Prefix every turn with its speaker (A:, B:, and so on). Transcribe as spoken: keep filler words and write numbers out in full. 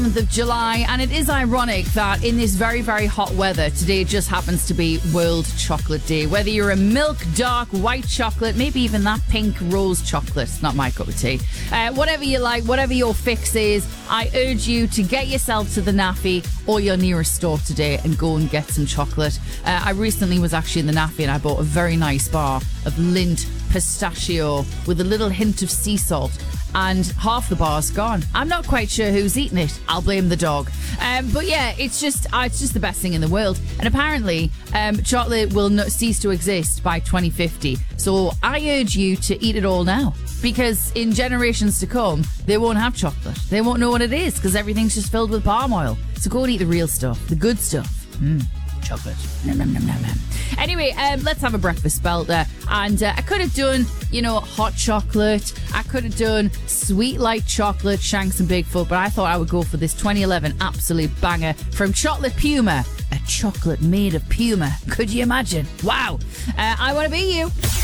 A: of July, and it is ironic that in this very, very hot weather, today just happens to be World Chocolate Day. Whether you're a milk, dark, white chocolate, maybe even that pink rose chocolate, it's not my cup of tea. Uh, whatever you like, whatever your fix is, I urge you to get yourself to the Naffy or your nearest store today and go and get some chocolate. Uh, I recently was actually in the Naffy and I bought a very nice bar of Lindt pistachio with a little hint of sea salt, and half the bar's gone. I'm not quite sure who's eating it. I'll blame the dog. Um, but yeah, it's just uh, it's just the best thing in the world. And apparently, um, chocolate will not cease to exist by twenty fifty. So I urge you to eat it all now, because in generations to come, they won't have chocolate. They won't know what it is because everything's just filled with palm oil. So go and eat the real stuff, the good stuff. Mm, chocolate. Nom, nom, nom, nom, nom. Anyway, um, let's have a breakfast spell there. And uh, I could have done, you know, hot chocolate. I could have done sweet light chocolate, Shanks and Bigfoot. But I thought I would go for this twenty eleven absolute banger from Chocolate Puma. A chocolate made of Puma. Could you imagine? Wow. Uh, I want to be you.